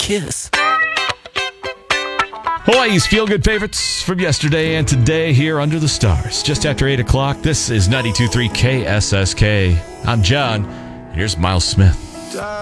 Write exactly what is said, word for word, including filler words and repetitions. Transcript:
kiss. Hawaii's feel-good favorites from yesterday and today here under the stars. Just after eight o'clock, this is ninety-two point three K S S K. I'm John. Here's Miles Smith.